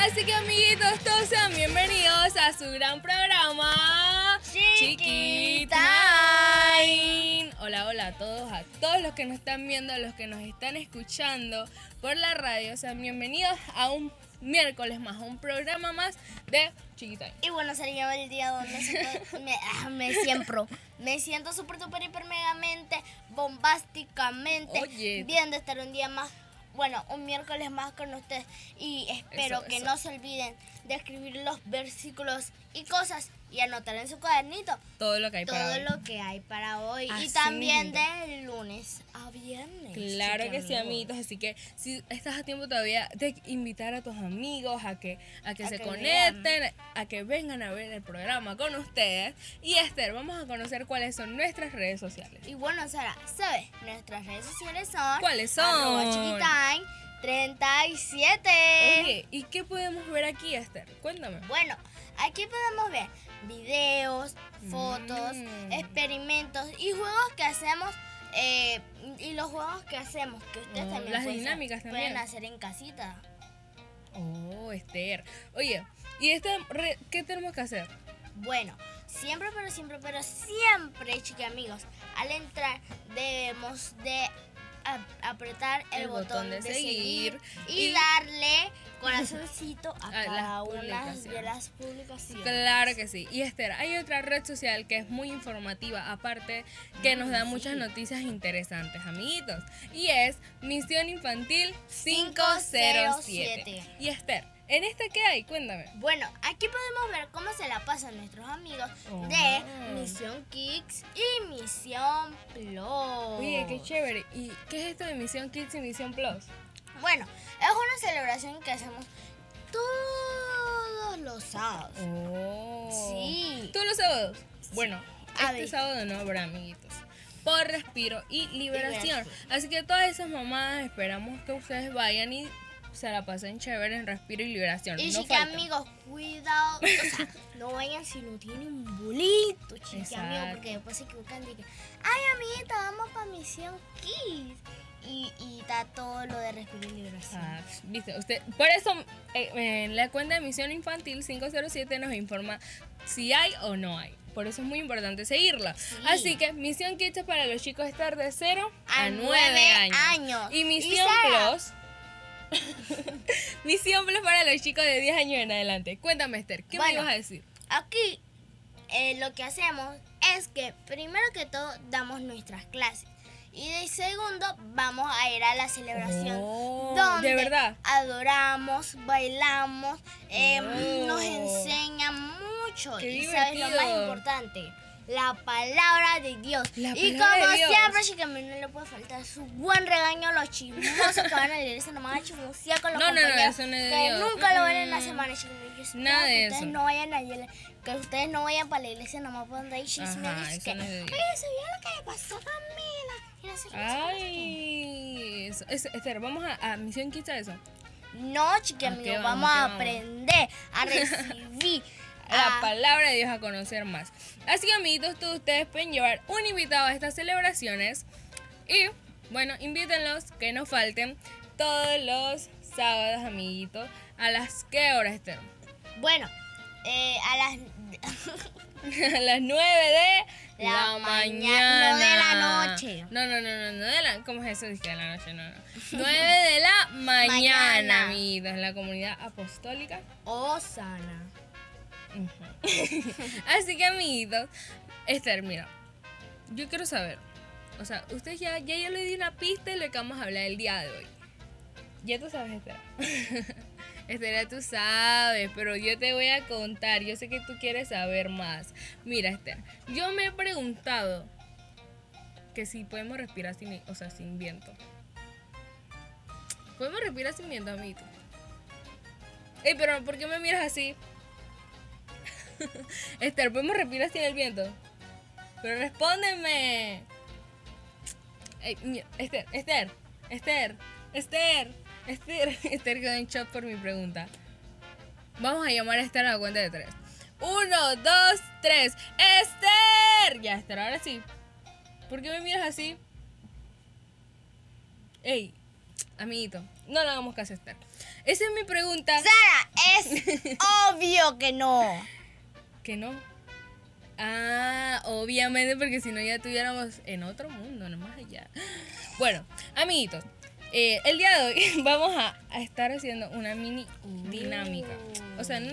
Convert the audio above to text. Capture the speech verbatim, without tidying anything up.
Así que amiguitos, todos sean bienvenidos a su gran programa Chiquita. Hola, hola a todos, a todos los que nos están viendo, a los que nos están escuchando por la radio. Sean bienvenidos a un miércoles más, a un programa más de Chiquita. Y bueno, sería el día donde se puede, me, ah, me siento, me siento súper, súper, hiper, megamente, bombásticamente, Oye. bien de estar un día más. Bueno, un miércoles más con ustedes y espero Eso, que eso. no se olviden de escribir los versículos y cosas y anotar en su cuadernito Todo lo que hay para todo hoy. lo que hay para hoy Así y también mismito. de lunes a viernes. Claro que sí, chiquillos. amiguitos, así que si estás a tiempo todavía de invitar a tus amigos a que, a que A se que conecten, a que vengan a ver el programa con ustedes. Y Esther, vamos a conocer cuáles son nuestras redes sociales. Y bueno, Sara, ¿sabes? Nuestras redes sociales son ¿Cuáles son? arroba chiquitime treinta y siete. Oye, ¿y qué podemos ver aquí, Esther? Cuéntame. Bueno, aquí podemos ver videos, fotos, Mm. experimentos y juegos que hacemos. eh, y los juegos que hacemos, que ustedes Oh, también las pueden, dinámicas pueden también. hacer en casita. Oh, Esther. Oye, ¿y esta re- qué tenemos que hacer? Bueno, siempre, pero siempre, pero siempre, chicos amigos, al entrar debemos de a- apretar el, El botón de seguir y, y- darle corazoncito a, A las cada una publicaciones. de las publicaciones. Claro que sí. Y Esther, hay otra red social que es muy informativa, aparte que nos da Mm, muchas sí. noticias interesantes, amiguitos. Y es Misión Infantil cinco cero siete. Y Esther, ¿en esta qué hay? Cuéntame. Bueno, aquí podemos ver cómo se la pasan nuestros amigos Oh. de Misión Kicks y Misión Plus. Oye, qué chévere. ¿Y qué es esto de Misión Kids y Misión Plus? Bueno, es una celebración que hacemos todos los sábados. Oh. Sí. ¿Todos los sábados? Bueno, A este ver. sábado no habrá, amiguitos. Por respiro y liberación. Liberación. Así que todas esas mamás esperamos que ustedes vayan y se la pasen chévere en respiro y liberación. Y no chicas falten. amigos, cuidado, o sea, no vayan si no tienen un bolito, chicas amigos, Exacto. porque después se equivocan y que, ay amiguita, vamos para Misión Kids. Y, y está todo lo de respiro y liberación. Ah, viste, usted, por eso eh, en la cuenta de Misión Infantil cinco cero siete nos informa si hay o no hay. Por eso es muy importante seguirla. Sí. Así que Misión Kids es para los chicos estar de cero a, A nueve nueve años. años. Y Y Misión Sara. Plus. Misión Plus para los chicos de diez años en adelante. Cuéntame, Esther, ¿qué Bueno. me ibas a decir? Aquí eh, lo que hacemos es que primero que todo damos nuestras clases. Y de segundo vamos a ir a la celebración Oh, donde ¿de verdad? adoramos, bailamos, eh, Oh. nos enseñan mucho. Qué Y sabes lo más divertido. importante, la palabra de Dios. La y palabra como de Dios. siempre, chicas, a mí no le puede faltar su buen regaño a los chismosos que van a leer no van a chismosear con los No, no, no, compañeros eso no es de que Dios. nunca lo ven en la Mm. semana, chicos. Yo espero Nada de que eso. ustedes no vayan a que ustedes no vayan para la iglesia nomás por donde hay chismes. Ajá, eso que, no es de Dios. oye, ¿se vio lo que le pasó a Camila? Y no sé qué, no sé qué. Ay, eso- es- Esther, vamos a, a Misión Kids a eso. No, chicos, ¿A qué amigos, vamos? vamos ¿A a qué vamos? aprender, a recibir. La a- palabra de Dios a conocer más. Así que, amiguitos, todos ustedes pueden llevar un invitado a estas celebraciones. Y, bueno, invítenlos, que no falten todos los sábados, amiguitos. ¿A las qué horas, Esther? Bueno, eh, a las A las nueve de La la, maña- mañana. no de la noche. No, no, no, no, no de la. ¿Cómo es eso? Dice de la noche, no, no. nueve de la mañana, Mañana. amiguitos, en la comunidad apostólica. Osana. Ujú. Así que, amiguitos, Esther, mira, yo quiero saber, o sea, ustedes ya, ya yo le di una pista de lo que vamos a hablar el día de hoy. Ya tú sabes, Esther. Esther, ya tú sabes, pero yo te voy a contar, yo sé que tú quieres saber más. Mira, Esther, yo me he preguntado que si podemos respirar sin, o sea, sin viento. ¿Podemos respirar sin viento, amiguito? Ey, pero ¿por qué me miras así? Esther, ¿podemos respirar sin el viento? Pero respóndeme. Ey, mira, Esther, Esther, Esther, Esther, Esther, Esther quedó en shock por mi pregunta. Vamos a llamar a Esther a la cuenta de tres. Uno, dos, tres. ¡Esther! Ya, Esther, ahora sí. ¿Por qué me miras así? Ey, amiguito, no le hagamos caso a Esther. Esa es mi pregunta. Sara, Es obvio que no. ¿Que no? Ah, obviamente, porque si no ya estuviéramos en otro mundo, no más allá. Bueno, amiguitos, eh, el día de hoy vamos a, a estar haciendo una mini dinámica. O sea, no